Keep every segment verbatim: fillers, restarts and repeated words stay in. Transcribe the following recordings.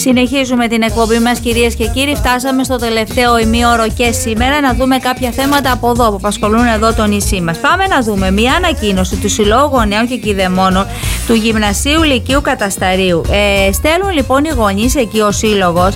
Συνεχίζουμε την εκπομπή μας, κυρίες και κύριοι. Φτάσαμε στο τελευταίο ημίωρο και σήμερα να δούμε κάποια θέματα από εδώ που απασχολούν εδώ το νησί μας. Πάμε να δούμε μια ανακοίνωση του Συλλόγου Γονέων και Κηδεμόνων του Γυμνασίου Λυκείου Κατασταρίου. Ε, στέλνουν λοιπόν οι γονείς εκεί, ο σύλλογος,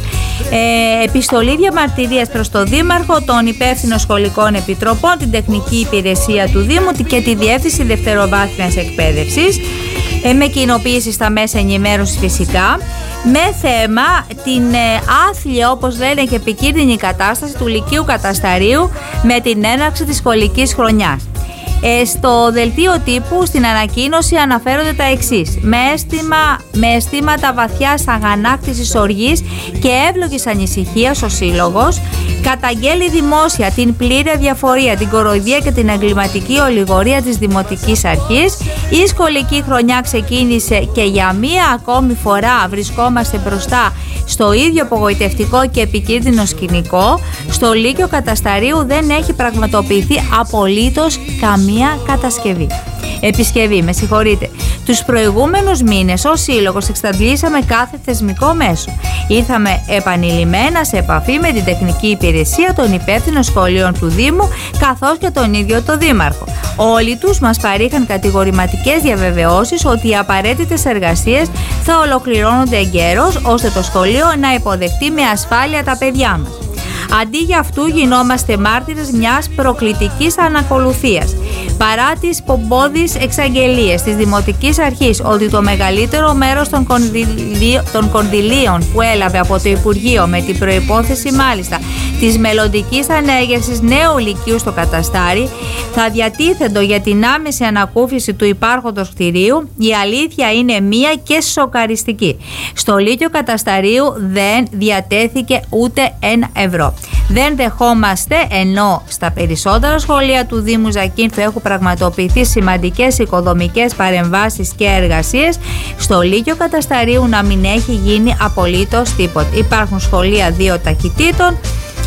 ε, επιστολή διαμαρτυρίας προς τον Δήμαρχο, τον υπεύθυνο σχολικών επιτροπών, την τεχνική υπηρεσία του Δήμου και τη Διεύθυνση Δευτεροβάθμιας Εκπαίδευσης, ε, με κοινοποίηση στα μέσα ενημέρωσης φυσικά, με θέμα την ε, άθλια, όπως λένε, και επικίνδυνη κατάσταση του Λυκείου Κατασταρίου με την έναρξη της σχολικής χρονιάς. Ε, στο δελτίο τύπου στην ανακοίνωση αναφέρονται τα εξής: με, αίσθημα, με αισθήματα βαθιάς αγανάκτησης, οργής και εύλογης ανησυχίας, ο Σύλλογος καταγγέλει δημόσια την πλήρη αδιαφορία, την κοροϊδία και την εγκληματική ολιγορία της Δημοτικής Αρχής. Η σχολική χρονιά ξεκίνησε και για μία ακόμη φορά βρισκόμαστε μπροστά στο ίδιο απογοητευτικό και επικίνδυνο σκηνικό. Στο Λύκειο Κατασταρίου δεν έχει πραγματοποιηθεί απολύτως καμία κατασκευή. Επισκευή, με συγχωρείτε. Τους προηγούμενους μήνες ως Σύλλογος εξαντλήσαμε κάθε θεσμικό μέσο. Ήρθαμε επανειλημμένα σε επαφή με την τεχνική υπηρεσία των υπεύθυνων σχολείων του Δήμου καθώς και τον ίδιο το Δήμαρχο. Όλοι τους μας παρήχαν κατηγορηματικές διαβεβαιώσεις ότι οι απαραίτητες εργασίες θα ολοκληρώνονται εγκαίρως ώστε το σχολείο να υποδεχτεί με ασφάλεια τα παιδιά μας. Αντί για αυτού γινόμαστε μάρτυρες μιας προκλητικής ανακολουθίας. Παρά τις πομπώδεις εξαγγελίες της Δημοτικής Αρχής ότι το μεγαλύτερο μέρος των, κονδυλί... των κονδυλίων που έλαβε από το Υπουργείο, με την προϋπόθεση μάλιστα της μελλοντικής ανέγερσης νέου λυκείου στο Καταστάρι, θα διατίθεντο για την άμεση ανακούφιση του υπάρχοντος κτηρίου, η αλήθεια είναι μία και σοκαριστική. Στο Λύκειο Κατασταρίου δεν διατέθηκε ούτε ένα ευρώ. Δεν δεχόμαστε, ενώ στα περισσότερα σχολεία του Δήμου Ζακίνθου έχουν πραγματοποιηθεί σημαντικές οικοδομικές παρεμβάσεις και εργασίες, στο Λύκειο Κατασταρίου να μην έχει γίνει απολύτως τίποτα. Υπάρχουν σχολεία δύο ταχυτήτων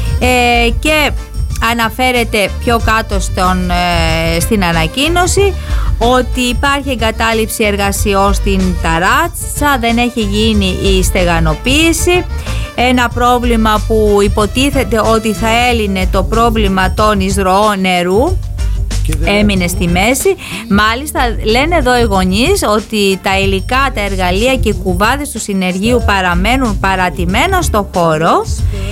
ε, και αναφέρεται πιο κάτω στον, ε, στην ανακοίνωση ότι υπάρχει εγκατάλειψη εργασιών στην ταράτσα, δεν έχει γίνει η στεγανοποίηση. Ένα πρόβλημα που υποτίθεται ότι θα έλυνε το πρόβλημα των εισρωών νερού έμεινε στη μέση. Μάλιστα λένε εδώ οι γονείς ότι τα υλικά, τα εργαλεία και οι κουβάδες του συνεργείου παραμένουν παρατημένα στο χώρο.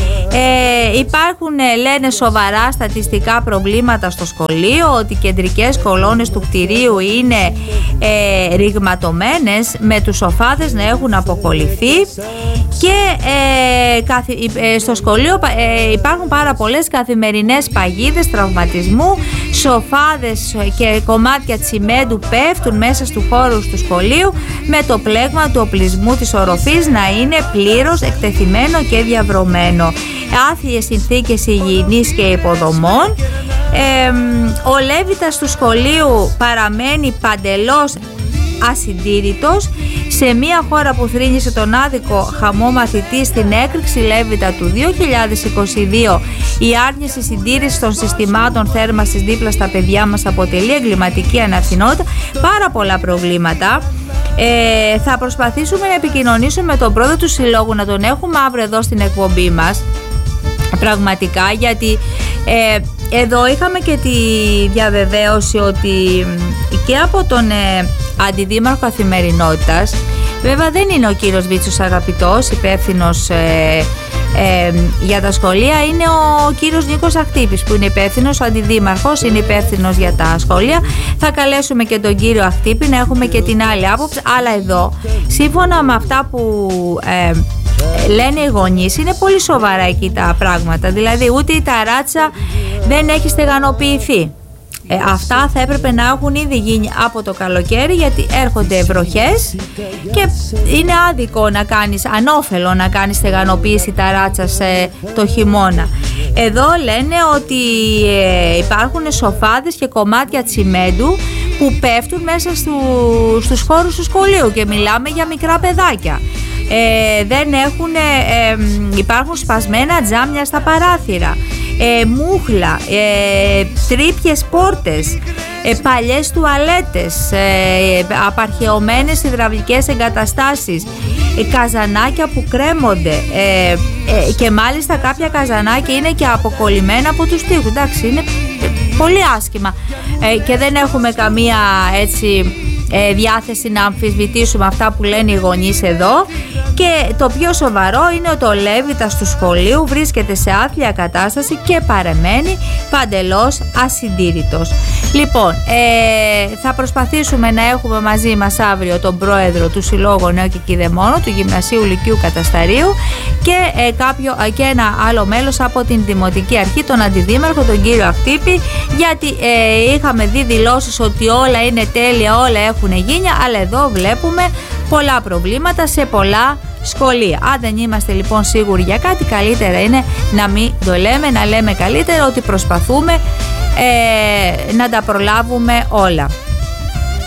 Ε, υπάρχουν, λένε, σοβαρά στατιστικά προβλήματα στο σχολείο, ότι οι κεντρικές κολόνες του κτηρίου είναι ε, ρηγματωμένες, με τους σοφάδες να έχουν αποκολληθεί και ε, καθ, ε, στο σχολείο ε, υπάρχουν πάρα πολλές καθημερινές παγίδες τραυματισμού. Σοφάδες και κομμάτια τσιμέντου πέφτουν μέσα στους χώρους του σχολείου, με το πλέγμα του οπλισμού της οροφής να είναι πλήρως εκτεθειμένο και διαβρωμένο. Άθλιες συνθήκες υγιεινής και υποδομών. Ε, ο Λέβητας του σχολείου παραμένει παντελώς ασυντήρητος σε μια χώρα που θρήνησε τον άδικο χαμό μαθητή στην έκρηξη Λέβητα του δύο χιλιάδες είκοσι δύο. Η άρνηση συντήρησης των συστημάτων θέρμανσης δίπλα στα παιδιά μας αποτελεί εγκληματική αναρθινότητα. Πάρα πολλά προβλήματα. Ε, θα προσπαθήσουμε να επικοινωνήσουμε με τον πρόεδρο του Συλλόγου, να τον έχουμε αύριο εδώ στην εκπομπή μας, πραγματικά, γιατί ε, εδώ είχαμε και τη διαβεβαίωση ότι και από τον ε, Αντιδήμαρχο Καθημερινότητας, βέβαια δεν είναι ο κύριος Βίτσος αγαπητός, υπεύθυνος ε, ε, για τα σχολεία, είναι ο κύριος Νίκος Αχτύπης που είναι υπεύθυνος, ο αντιδήμαρχος είναι υπεύθυνος για τα σχολεία. Θα καλέσουμε και τον κύριο Αχτύπη να έχουμε και την άλλη άποψη, αλλά εδώ σύμφωνα με αυτά που ε, λένε οι γονείς, είναι πολύ σοβαρά εκεί τα πράγματα. Δηλαδή ούτε η ταράτσα δεν έχει στεγανοποιηθεί. Ε, αυτά θα έπρεπε να έχουν ήδη γίνει από το καλοκαίρι, γιατί έρχονται βροχές και είναι άδικο να κάνεις, ανώφελο να κάνεις στεγανοποίηση ταράτσας ε, το χειμώνα. Εδώ λένε ότι ε, υπάρχουν σοφάδες και κομμάτια τσιμέντου που πέφτουν μέσα στου, στους χώρους του σχολείου και μιλάμε για μικρά παιδάκια. Ε, δεν έχουν, ε, ε, υπάρχουν σπασμένα τζάμια στα παράθυρα, ε, μούχλα, ε, τρύπιες πόρτες, ε, παλιές τουαλέτες, ε, απαρχαιωμένες υδραυλικές εγκαταστάσεις, καζανάκια που κρέμονται ε, ε, και μάλιστα κάποια καζανάκια είναι και αποκολλημένα από τους τοίχους. Εντάξει, είναι πολύ άσχημα ε, και δεν έχουμε καμία έτσι ε, διάθεση να αμφισβητήσουμε αυτά που λένε οι γονείς εδώ. Και το πιο σοβαρό είναι ότι ο Λέβητας του σχολείου βρίσκεται σε άθλια κατάσταση και παρεμένει παντελώς ασυντήρητος. Λοιπόν, ε, θα προσπαθήσουμε να έχουμε μαζί μας αύριο τον πρόεδρο του Συλλόγου Νέο και Κηδεμόνου του Γυμνασίου Λυκείου Κατασταρίου και, ε, κάποιο, και ένα άλλο μέλος από την Δημοτική Αρχή, τον Αντιδήμαρχο, τον κύριο Ακτύπη, γιατί ε, είχαμε δει δηλώσεις ότι όλα είναι τέλεια, όλα έχουν γίνει, αλλά εδώ βλέπουμε πολλά προβλήματα σε πολλά σχολεία. Αν δεν είμαστε λοιπόν σίγουροι για κάτι, καλύτερα είναι να μην το λέμε, να λέμε καλύτερα ότι προσπαθούμε ε, να τα προλάβουμε όλα.